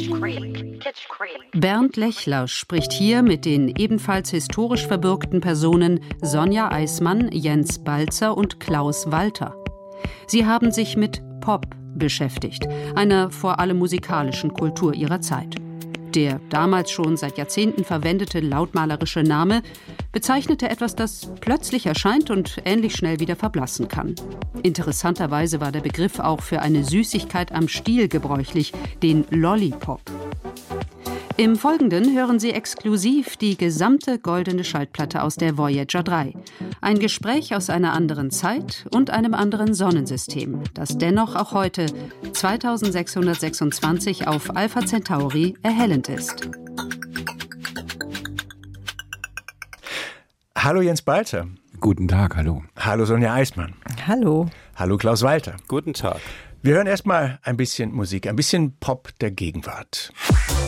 Bernd Lechler spricht hier mit den ebenfalls historisch verbürgten Personen Sonja Eismann, Jens Balzer und Klaus Walter. Sie haben sich mit Pop beschäftigt, einer vor allem musikalischen Kultur ihrer Zeit. Der damals schon seit Jahrzehnten verwendete lautmalerische Name bezeichnete etwas, das plötzlich erscheint und ähnlich schnell wieder verblassen kann. Interessanterweise war der Begriff auch für eine Süßigkeit am Stiel gebräuchlich, den Lollipop. Im Folgenden hören Sie exklusiv die gesamte goldene Schallplatte aus der Voyager 3. Ein Gespräch aus einer anderen Zeit und einem anderen Sonnensystem, das dennoch auch heute, 2626 auf Alpha Centauri, erhellend ist. Hallo Jens Balzer. Guten Tag, hallo. Hallo Sonja Eismann. Hallo. Hallo Klaus Walter. Guten Tag. Wir hören erstmal ein bisschen Musik, ein bisschen Pop der Gegenwart.